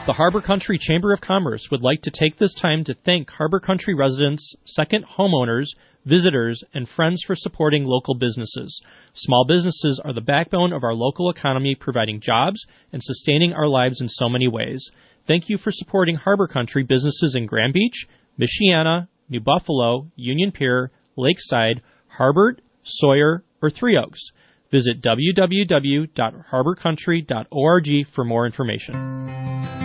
The Harbor Country Chamber of Commerce would like to take this time to thank Harbor Country residents, second homeowners, visitors, and friends for supporting local businesses. Small businesses are the backbone of our local economy, providing jobs and sustaining our lives in so many ways. Thank you for supporting Harbor Country businesses in Grand Beach, Michiana, New Buffalo, Union Pier, Lakeside, Harbert, Sawyer, or Three Oaks. Visit www.harborcountry.org for more information.